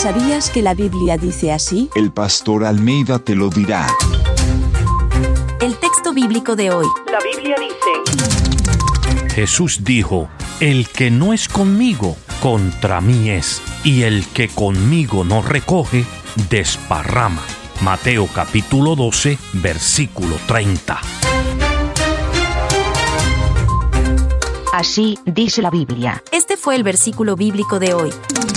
¿Sabías que la Biblia dice así? El pastor Almeida te lo dirá. El texto bíblico de hoy. La Biblia dice: Jesús dijo: el que no es conmigo, contra mí es, y el que conmigo no recoge, desparrama. Mateo capítulo 12, versículo 30. Así dice la Biblia. Este fue el versículo bíblico de hoy.